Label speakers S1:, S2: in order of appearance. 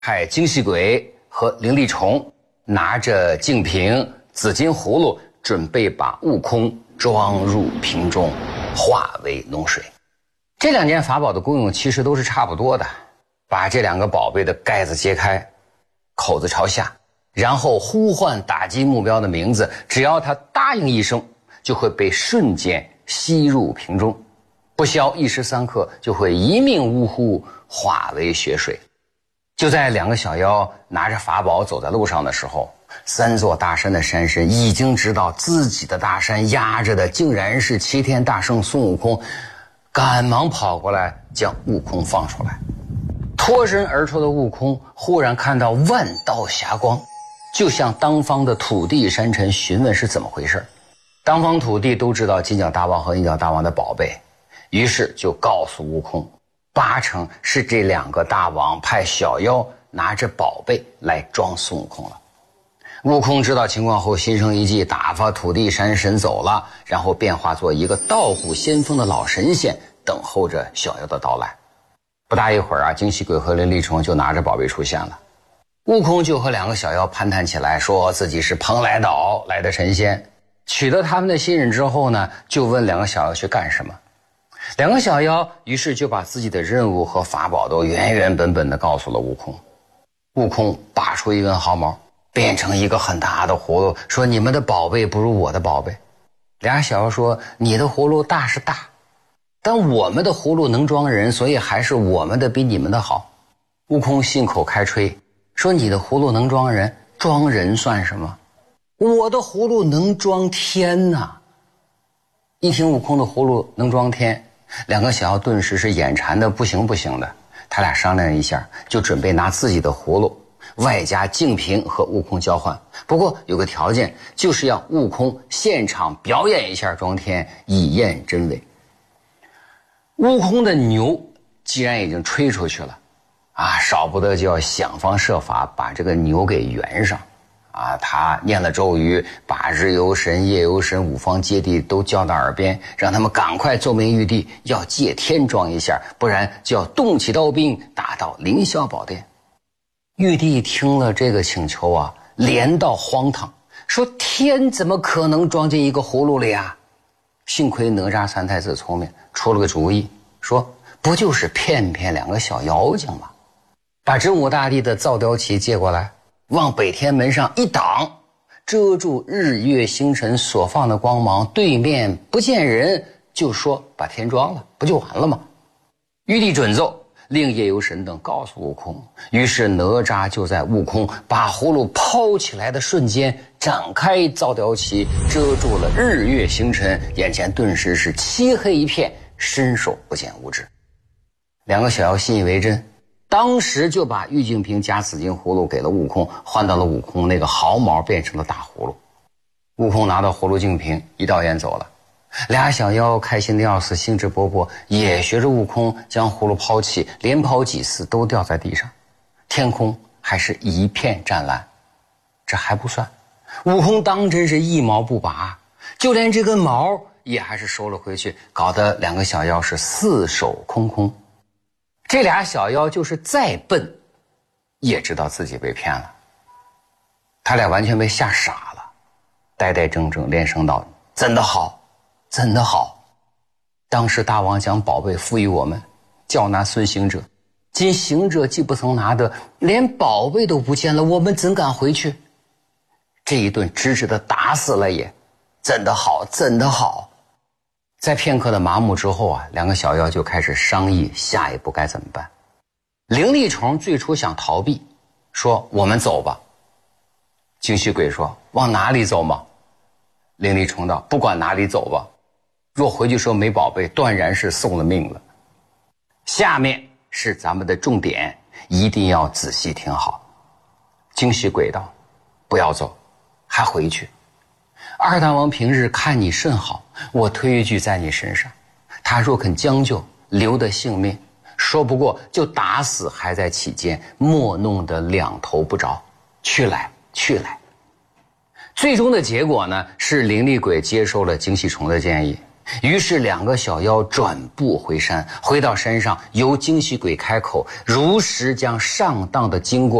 S1: 派精细鬼和凌厉虫拿着净瓶、紫金葫芦，准备把悟空装入瓶中，化为脓水。这两件法宝的功用其实都是差不多的，把这两个宝贝的盖子揭开，口子朝下，然后呼唤打击目标的名字，只要他答应一声，就会被瞬间吸入瓶中，不消一时三刻就会一命呜呼，化为血水。就在两个小妖拿着法宝走在路上的时候，三座大山的山神已经知道自己的大山压着的竟然是齐天大圣孙悟空，赶忙跑过来将悟空放出来。脱身而出的悟空忽然看到万道霞光，就向当方的土地山神询问是怎么回事。当方土地都知道金角大王和银角大王的宝贝，于是就告诉悟空，80%是这两个大王派小妖拿着宝贝来装孙悟空了。悟空知道情况后心生一计，打发土地山神走了，然后变化做一个道骨仙风的老神仙，等候着小妖的到来。不大一会儿精细鬼和凌厉虫就拿着宝贝出现了。悟空就和两个小妖攀谈起来，说自己是蓬莱岛来的神仙。取得他们的信任之后呢，就问两个小妖去干什么。两个小妖于是就把自己的任务和法宝都原原本本地告诉了悟空。悟空拔出一根毫毛，变成一个很大的葫芦，说你们的宝贝不如我的宝贝。俩小妖说，你的葫芦大是大，但我们的葫芦能装人，所以还是我们的比你们的好。悟空信口开吹，说你的葫芦能装人，装人算什么？我的葫芦能装天呐！一听悟空的葫芦能装天，两个小妖顿时是眼馋的不行不行的。他俩商量一下，就准备拿自己的葫芦外加净瓶和悟空交换。不过有个条件，就是要悟空现场表演一下装天，以验真伪。悟空的牛既然已经吹出去了少不得就要想方设法把这个牛给圆上他念了咒语，把日游神、夜游神、五方揭谛都叫到耳边，让他们赶快奏明玉帝，要借天装一下，不然就要动起刀兵打到凌霄宝殿。玉帝听了这个请求连道荒唐，说天怎么可能装进一个葫芦里啊？幸亏哪吒三太子聪明，出了个主意，说不就是骗骗两个小妖精吗？把真武大帝的造雕旗借过来，往北天门上一挡，遮住日月星辰所放的光芒，对面不见人，就说把天装了，不就完了吗？玉帝准奏，令夜游神等告诉悟空。于是哪吒就在悟空把葫芦抛起来的瞬间，展开造雕旗，遮住了日月星辰，眼前顿时是漆黑一片，伸手不见五指。两个小妖信以为真，当时就把玉净瓶加紫金葫芦给了悟空，换到了悟空那个毫毛变成了大葫芦。悟空拿到葫芦净瓶，一道烟走了。俩小妖开心的要死，兴致勃勃，也学着悟空将葫芦抛弃，连抛几次都掉在地上。天空还是一片湛蓝。这还不算，悟空当真是一毛不拔，就连这根毛也还是收了回去，搞得两个小妖是四手空空。这俩小妖就是再笨，也知道自己被骗了。他俩完全被吓傻了，呆呆怔怔，连声道：怎的好，怎的好！当时大王将宝贝赋予我们，叫拿孙行者，今行者既不曾拿得，连宝贝都不见了，我们怎敢回去？这一顿直直的打死了也，怎的好，怎的好！在片刻的麻木之后两个小妖就开始商议下一步该怎么办。凌厉虫最初想逃避，说我们走吧。精细鬼说往哪里走嘛？凌厉虫道不管哪里走吧，若回去说没宝贝，断然是送了命了。下面是咱们的重点，一定要仔细听好。精细鬼道不要走，还回去。二大王平日看你甚好，我推一句在你身上，他若肯将就，留得性命，说不过就打死还在其间，莫弄得两头不着。去来，去来。最终的结果呢，是凌厉鬼接受了精细虫的建议， 于是两个小妖转步回山，回到山上，由惊喜鬼开口，如实将上当的经过